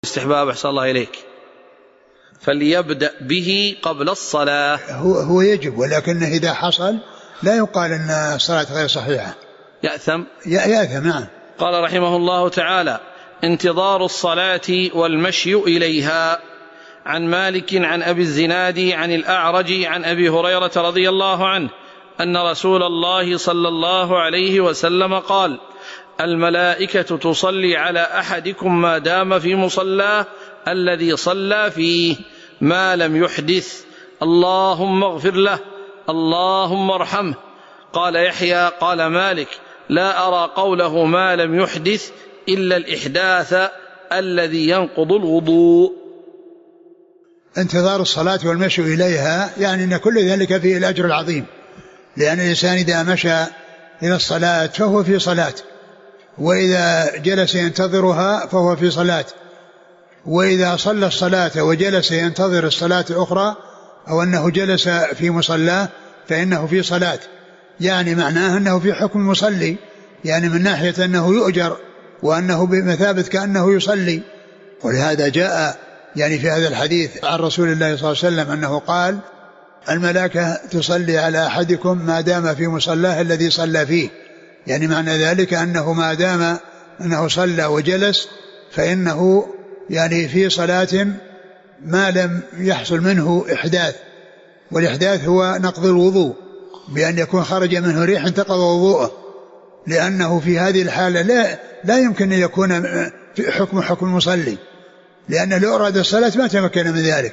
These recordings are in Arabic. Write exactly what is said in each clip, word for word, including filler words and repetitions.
استحباب أحسن الله إليك، فليبدأ به قبل الصلاة. هو, هو يجب، ولكنه إذا حصل لا يقال أن الصلاة غير صحيحة، يأثم يأثم. نعم. قال رحمه الله تعالى: انتظار الصلاة والمشي إليها. عن مالك عن أبي الزناد عن الأعرج عن أبي هريرة رضي الله عنه أن رسول الله صلى الله عليه وسلم قال: الملائكة تصلي على أحدكم ما دام في مصلاه الذي صلى فيه ما لم يحدث، اللهم اغفر له اللهم ارحمه. قال يحيى قال مالك: لا أرى قوله ما لم يحدث إلا الإحداث الذي ينقض الوضوء. انتظار الصلاة والمشي إليها يعني أن كل ذلك فيه الأجر العظيم، لأن الإنسان إذا مشى إلى الصلاة فهو في صلاة، وإذا جلس ينتظرها فهو في صلاة، وإذا صلى الصلاة وجلس ينتظر الصلاة الأخرى أو أنه جلس في مصلاه فإنه في صلاة، يعني معناه أنه في حكم مصلي، يعني من ناحية أنه يؤجر وأنه بمثابة كأنه يصلي. ولهذا جاء يعني في هذا الحديث عن رسول الله صلى الله عليه وسلم أنه قال: الملائكة تصلي على أحدكم ما دام في مصلاه الذي صلى فيه، يعني معنى ذلك أنه ما دام أنه صلى وجلس فإنه يعني في صلاة ما لم يحصل منه إحداث، والإحداث هو نقض الوضوء بأن يكون خرج منه ريح انتقض وضوءه، لأنه في هذه الحالة لا, لا يمكن أن يكون في حكم حكم المصلي، لأنه لو أراد الصلاة ما تمكن من ذلك،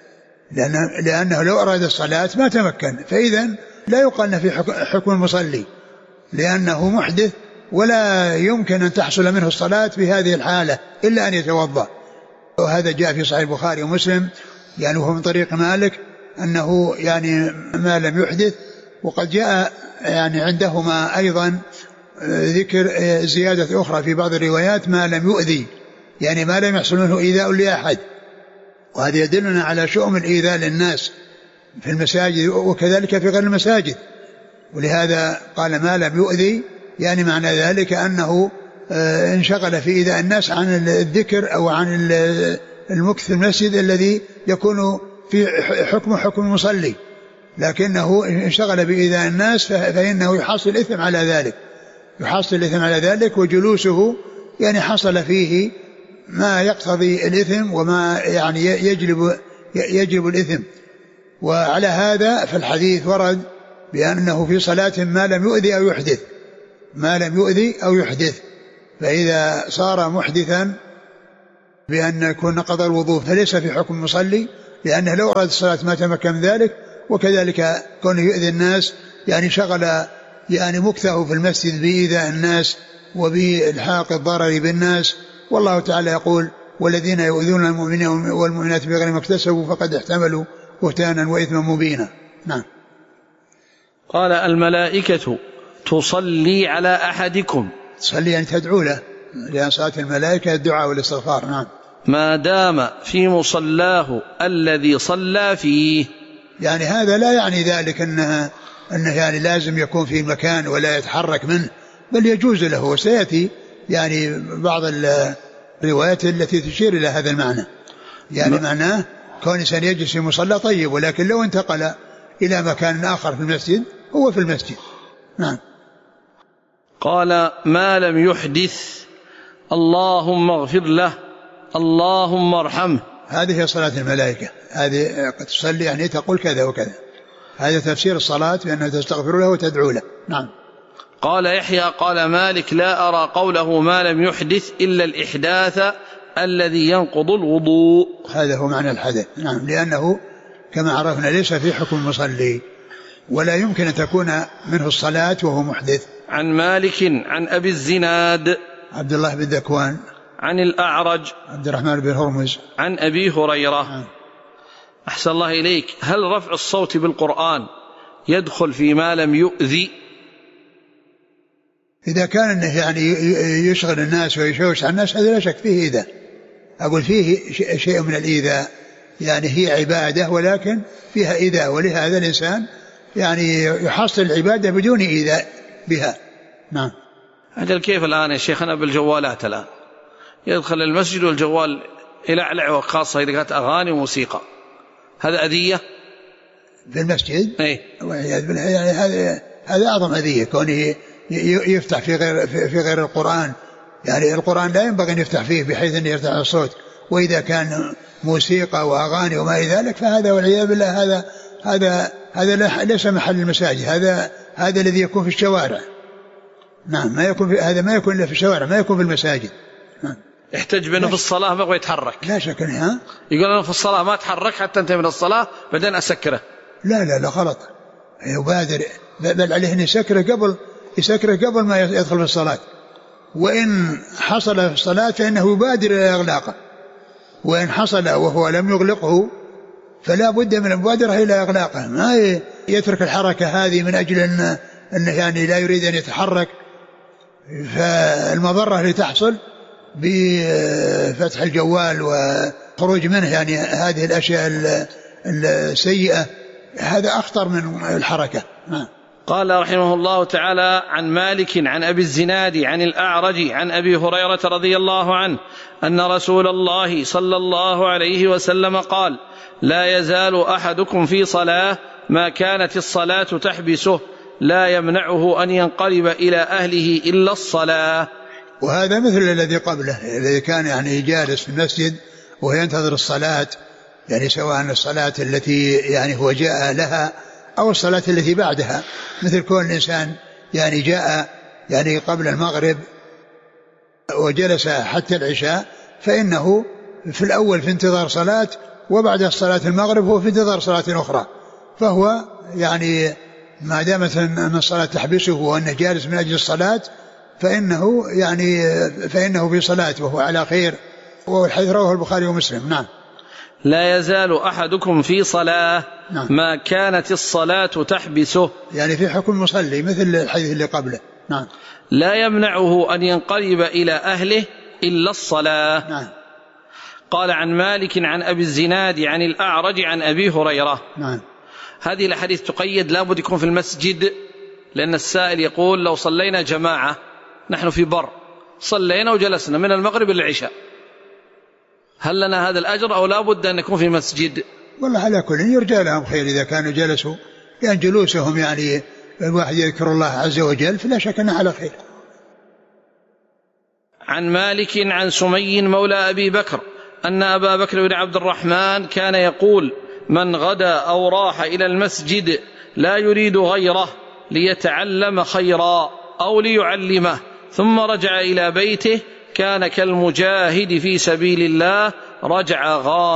لأنه, لأنه لو أراد الصلاة ما تمكن، فإذا لا يقال في حكم المصلي لأنه محدث ولا يمكن أن تحصل منه الصلاة في هذه الحالة إلا أن يتوضأ. وهذا جاء في صحيح البخاري ومسلم يعني وهو من طريق مالك أنه يعني ما لم يحدث، وقد جاء يعني عندهما أيضا ذكر زيادة أخرى في بعض الروايات ما لم يؤذي، يعني ما لم يحصل منه إيذاء لأحد، وهذا يدلنا على شؤم الإيذاء للناس في المساجد وكذلك في غير المساجد. ولهذا قال ما لم يؤذي، يعني معنى ذلك أنه انشغل في إيذاء الناس عن الذكر أو عن المكث في المسجد الذي يكون في حكم حكم المصلي، لكنه انشغل بإيذاء الناس فإنه يحصل الإثم على ذلك، يحصل الإثم على ذلك، وجلوسه يعني حصل فيه ما يقتضي الإثم وما يعني يجلب يجلب الإثم. وعلى هذا فالحديث ورد بأنه في صلاة ما لم يؤذي أو يحدث، ما لم يؤذي أو يحدث، فإذا صار محدثا بأن يكون نقض الوضوء فليس في حكم مصلي، لأنه لو أراد الصلاة ما تمكن من ذلك. وكذلك كونه يؤذي الناس يعني شغل يعني مكثه في المسجد بإيذاء الناس وبإلحاق الضرر بالناس. والله تعالى يقول: والذين يؤذون المؤمنين والمؤمنات بغير ما اكتسبوا فقد احتملوا بهتانا وإثما مبينا. نعم. قال: الملائكة تصلي على أحدكم، تصلي يعني تدعو له، لأن صلاة الملائكة الدعاء والاستغفار. نعم. ما دام في مصلاه الذي صلى فيه، يعني هذا لا يعني ذلك أنه, أنه يعني لازم يكون في مكان ولا يتحرك منه، بل يجوز له، وسيأتي يعني بعض الروايات التي تشير إلى هذا المعنى، يعني م... معناه كون إنسان يجلس في مصلى طيب، ولكن لو انتقل إلى مكان آخر في المسجد هو في المسجد. نعم. قال: ما لم يحدث اللهم اغفر له اللهم ارحمه. هذه هي صلاة الملائكة، هذه قد تصلي يعني تقول كذا وكذا، هذا تفسير الصلاة بأنها تستغفر له وتدعو له. نعم. قال يحيى قال مالك: لا أرى قوله ما لم يحدث إلا الإحداث الذي ينقض الوضوء. هذا هو معنى الحدث. نعم، لأنه كما عرفنا ليس في حكم المصلي، ولا يمكن أن تكون منه الصلاة وهو محدث. عن مالك عن أبي الزناد عبد الله بن ذكوان عن الأعرج عبد الرحمن بن هرمز عن أبي هريرة. نعم. أحسن الله إليك، هل رفع الصوت بالقرآن يدخل في ما لم يؤذي؟ إذا كان إنه يعني يشغل الناس ويشوش على الناس هذا لا شك فيه إيذاء، أقول فيه شيء من الإيذاء، يعني هي عبادة ولكن فيها إيذاء، ولهذا الإنسان يعني يحصل العبادة بدون إيذاء بها. نعم. أجل كيف الآن يا شيخنا بالجوالات؟ الآن يدخل المسجد والجوال يلعلع، وخاصة إذا كانت أغاني وموسيقى، هذا أذية في المسجد. إيه؟ يعني هذا هذا أعظم أذية، كونه يفتح في غير في غير القرآن. يعني القرآن لا ينبغي أن يفتح فيه بحيث أن يرتفع الصوت، وإذا كان موسيقى وأغاني وما إلى ذلك فهذا والعياذ بالله هذا هذا هذا ليس محل المساجد، هذا هذا الذي يكون في الشوارع. نعم، ما يكون في هذا ما يكون إلا في الشوارع، ما يكون في المساجد. نعم. يحتج بأنه في الصلاة ما يبغى يتحرك. لا شك. ها؟ يقول أنا في الصلاة ما أتحرك حتى أنتهي من الصلاة بعدين أسكره. لا لا لا غلط، يبادر، بل عليه أن يسكره قبل يسكره قبل ما يدخل في الصلاة، وإن حصل في الصلاة فإنه يبادر إلى إغلاقه، وإن حصل وهو لم يغلقه فلا بد من المبادرة إلى إغلاقه، ما يترك الحركة هذه من أجل أن أنه يعني لا يريد أن يتحرك، فالمضرة اللي تحصل بفتح الجوال وخروج منه يعني هذه الأشياء السيئة هذا أخطر من الحركة. قال رحمه الله تعالى: عن مالك عن أبي الزناد عن الأعرج عن أبي هريرة رضي الله عنه أن رسول الله صلى الله عليه وسلم قال: لا يزال أحدكم في صلاة ما كانت الصلاة تحبسه لا يمنعه أن ينقلب إلى أهله إلا الصلاة. وهذا مثل الذي قبله، الذي كان يعني جالس في المسجد وهو ينتظر الصلاة، يعني سواء الصلاة التي يعني هو جاء لها أو الصلاة التي بعدها، مثل كون الإنسان يعني جاء يعني قبل المغرب وجلس حتى العشاء، فإنه في الأول في انتظار صلاة، وبعد صلاة المغرب هو في انتظار صلاة أخرى، فهو يعني ما دامت أن الصلاة تحبسه وأنه جالس من أجل الصلاة فإنه يعني فإنه في صلاة وهو على خير، والحديث رواه البخاري ومسلم. نعم. لا يزال أحدكم في صلاة نعم. ما كانت الصلاة تحبسه، يعني في حكم مصلي مثل الحديث اللي قبله. نعم. لا يمنعه أن ينقلب إلى أهله إلا الصلاة. نعم. قال: عن مالك عن أبي الزناد عن الأعرج عن أبي هريرة. نعم. هذه الحديث تقيد لابد يكون في المسجد، لأن السائل يقول: لو صلينا جماعة نحن في بر صلينا وجلسنا من المغرب للعشاء، هل لنا هذا الأجر أو لا بد أن نكون في مسجد؟ والله على كل يرجى لهم خير إذا كانوا جلسوا، لأن جلوسهم يعني الواحد يذكر الله عز وجل فلا شك أنه على خير. عن مالك عن سمي مولى أبي بكر أن أبا بكر بن عبد الرحمن كان يقول: من غدا أو راح إلى المسجد لا يريد غيره ليتعلم خيرا أو ليعلمه ثم رجع إلى بيته كان كالمجاهد في سبيل الله رجع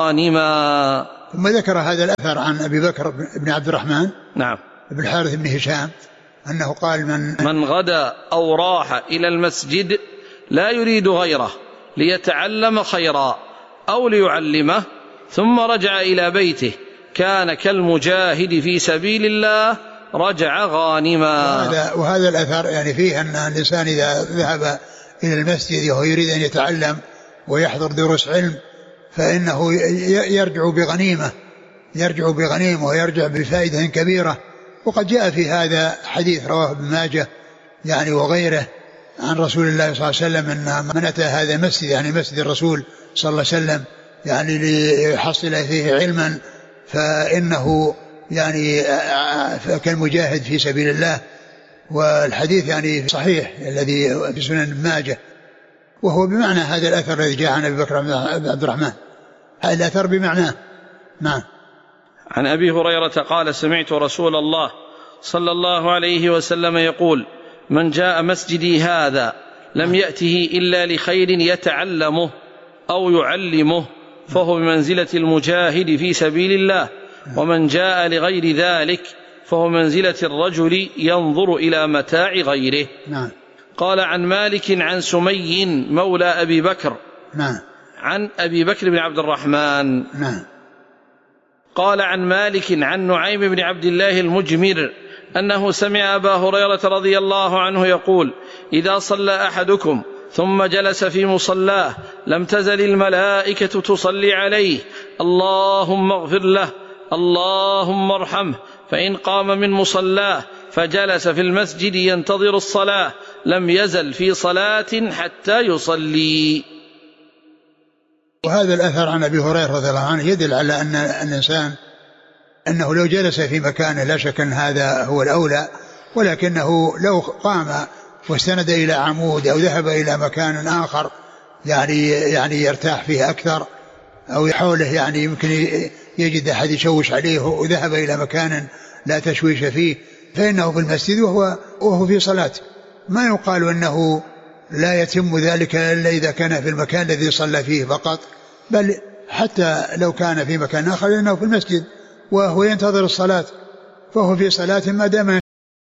غانما. ثم ذكر هذا الأثر عن أبي بكر بن عبد الرحمن نعم بن الحارث بن هشام أنه قال: من من غدا أو راح إلى المسجد لا يريد غيره ليتعلم خيرا أو ليعلمه ثم رجع إلى بيته كان كالمجاهد في سبيل الله رجع غانما. وهذا, وهذا الأثر يعني فيه أن الإنسان إذا ذهب إلى المسجد وهو يريد أن يتعلم ويحضر دروس علم فإنه يرجع بغنيمة يرجع بغنيمة ويرجع بفائدة كبيرة. وقد جاء في هذا حديث رواه ابن ماجه يعني وغيره عن رسول الله صلى الله عليه وسلم أن من أتى هذا المسجد يعني مسجد الرسول صلى الله عليه وسلم يعني ليحصل فيه علما فإنه يعني كالمجاهد في سبيل الله. والحديث يعني صحيح الذي في سنن ابن ماجه، وهو بمعنى هذا الأثر الذي جاء عن أبي بكر بن عبد الرحمن، هذا الأثر بمعناه. نعم. عن أبي هريرة قال: سمعت رسول الله صلى الله عليه وسلم يقول: من جاء مسجدي هذا لم يأته إلا لخير يتعلمه أو يعلمه فهو بمنزلة المجاهد في سبيل الله، ومن جاء لغير ذلك فهو منزلة الرجل ينظر إلى متاع غيره. نعم. قال: عن مالك عن سمي مولى أبي بكر نعم. عن أبي بكر بن عبد الرحمن. نعم. قال: عن مالك عن نعيم بن عبد الله المجمر أنه سمع أبا هريرة رضي الله عنه يقول: إذا صلى أحدكم ثم جلس في مصلاه لم تزل الملائكة تصلي عليه: اللهم اغفر له، اللهم ارحمه. فإن قام من مصلاه فجلس في المسجد ينتظر الصلاة لم يزل في صلاة حتى يصلي. وهذا الأثر عن أبي هريرة رضي الله عنه يدل على أن الإنسان أنه لو جلس في مكانه لا شك أن هذا هو الأولى، ولكنه لو قام واستند إلى عمود أو ذهب إلى مكان آخر يعني يعني يرتاح فيه أكثر، أو حوله يعني يمكن يجد أحد يشوش عليه وذهب إلى مكان لا تشويش فيه، فإنه في المسجد وهو, وهو في صلاة. ما يقال أنه لا يتم ذلك إلا إذا كان في المكان الذي صلى فيه فقط، بل حتى لو كان في مكان آخر لأنه في المسجد وهو ينتظر الصلاة فهو في صلاة ما دام